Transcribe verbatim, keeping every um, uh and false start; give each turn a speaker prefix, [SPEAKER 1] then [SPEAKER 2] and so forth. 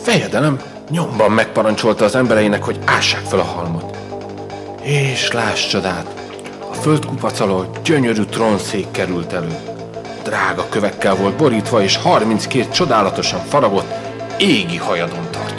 [SPEAKER 1] fejedelem nyomban megparancsolta az embereinek, hogy ássák fel a halmot. És láss csodát! A földkupac alól gyönyörű trónszék került elő. Drága kövekkel volt borítva, és harminckét csodálatosan faragott, égi hajadon tartott.